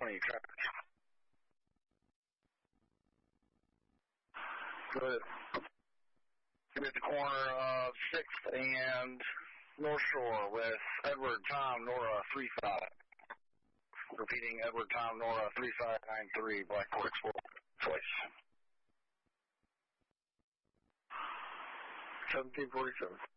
20 traffic. Good. You're at the corner of 6th and North Shore with Edward Tom Nora 35. Repeating, Edward Tom Nora 3593, Blackport Explorer, twice. 1747.